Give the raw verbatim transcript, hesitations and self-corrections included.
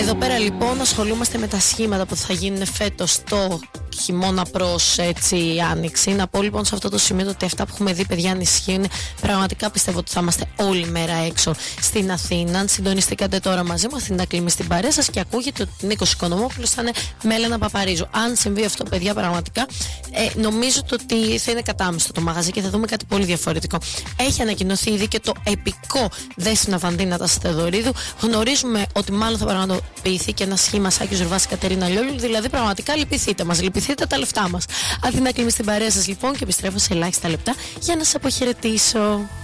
Εδώ πέρα λοιπόν ασχολούμαστε με τα σχήματα που θα γίνουν φέτος το χειμώνα προς έτσι άνοιξη. Να πω λοιπόν σε αυτό το σημείο ότι αυτά που έχουμε δει, παιδιά, αν ισχύουν, πραγματικά πιστεύω ότι θα είμαστε όλη μέρα έξω στην Αθήνα. Αν συντονιστήκατε τώρα μαζί μας, την Ακλήμη στην παρέα σας και ακούγεται ότι ο Νίκος Οικονομόπουλος θα είναι με Έλενα Παπαρίζου. Αν συμβεί αυτό, παιδιά, πραγματικά ε, νομίζω ότι θα είναι κατάμεστο το μαγαζί και θα δούμε κάτι πολύ διαφορετικό. Έχει ανακοινωθεί ήδη και το επικό Δέσποινα Βανδίνα Τάση Θεοδωρίδου. Γνωρίζουμε ότι μάλλον θα πραγματοποιηθεί και ένα σχήμα Σάκη Ζουρβάς Κατερίνα Λιόλου. Δηλαδή, πραγματικά λυπηθείτε μας, λυπηθείτε τα λεφτά μας. Αθήνα Ακλήμη στην παρέα σας λοιπόν και επιστρέφω σε ελάχιστα λεπτά για να σας αποχαιρετήσω.